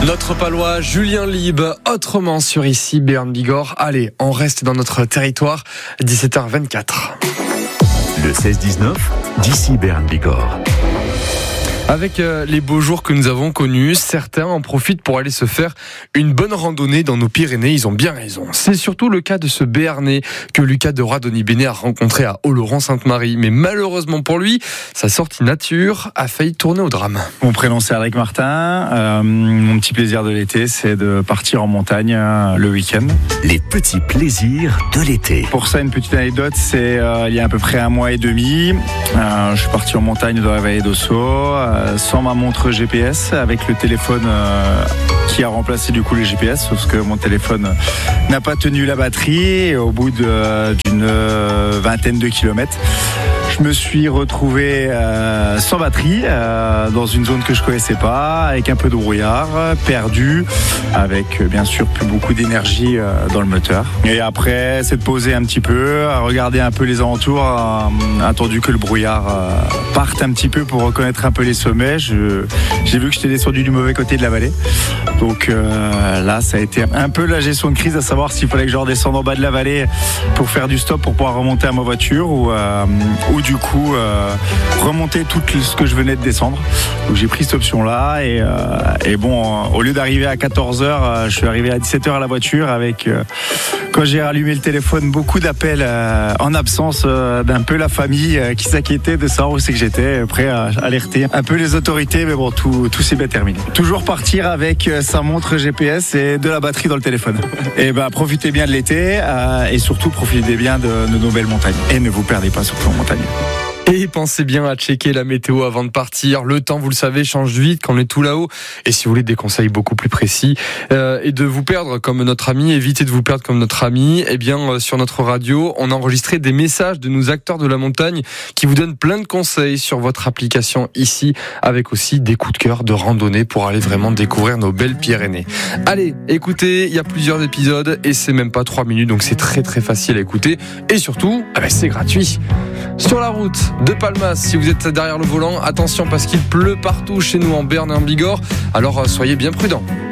Notre palois Julien Lieb, autrement sur ici Béarn Bigorre. Allez, on reste dans notre territoire, 17h24. Le 16-19, d'ici Béarn Bigorre. Avec les beaux jours que nous avons connus, certains en profitent pour aller se faire une bonne randonnée dans nos Pyrénées. Ils ont bien raison. C'est surtout le cas de ce Béarnais que Lucas de Radonibéné a rencontré à Oloron-Sainte-Marie. Mais malheureusement pour lui, sa sortie nature a failli tourner au drame. Mon prénom c'est Alric Martin. Mon petit plaisir de l'été, c'est de partir en montagne le week-end. Les petits plaisirs de l'été. Pour ça, une petite anecdote, c'est il y a à peu près 1 mois et demi. Je suis parti en montagne dans la vallée d'Ossau. Sans ma montre GPS, avec le téléphone qui a remplacé du coup les GPS, parce que mon téléphone n'a pas tenu la batterie. Et au bout d'une vingtaine de kilomètres, je me suis retrouvé sans batterie, dans une zone que je connaissais pas, avec un peu de brouillard, perdu, avec bien sûr plus beaucoup d'énergie dans le moteur. Et après, c'est de poser un petit peu, à regarder un peu les alentours, attendu que le brouillard parte un petit peu pour reconnaître un peu les sommets. J'ai vu que j'étais descendu du mauvais côté de la vallée. Donc là, ça a été un peu la gestion de crise, à savoir s'il fallait que je redescende en bas de la vallée pour faire du stop pour pouvoir remonter à ma voiture ou du coup remonter tout ce que je venais de descendre. Donc j'ai pris cette option là et bon, au lieu d'arriver à 14h, je suis arrivé à 17h à la voiture avec quand j'ai rallumé le téléphone, beaucoup d'appels en absence d'un peu la famille qui s'inquiétait de savoir où c'est que j'étais, prêt à alerter un peu les autorités, mais bon, tout s'est bien terminé. Toujours partir avec sa montre GPS et de la batterie dans le téléphone. Et profitez bien de l'été et surtout profitez bien de nos belles montagnes. Et ne vous perdez pas surtout en montagne. Et pensez bien à checker la météo avant de partir. Le temps, vous le savez, change vite quand on est tout là-haut. Et si vous voulez des conseils beaucoup plus précis et de vous perdre comme notre ami, évitez de vous perdre comme notre ami, eh bien sur notre radio, on a enregistré des messages de nos acteurs de la montagne qui vous donnent plein de conseils sur votre application ici, avec aussi des coups de cœur de randonnée pour aller vraiment découvrir nos belles Pyrénées. Allez, écoutez, il y a plusieurs épisodes et c'est même pas 3 minutes, donc c'est très très facile à écouter. Et surtout, c'est gratuit. Sur la route de Palmas, si vous êtes derrière le volant, attention parce qu'il pleut partout chez nous en Béarn et en Bigorre, alors soyez bien prudents.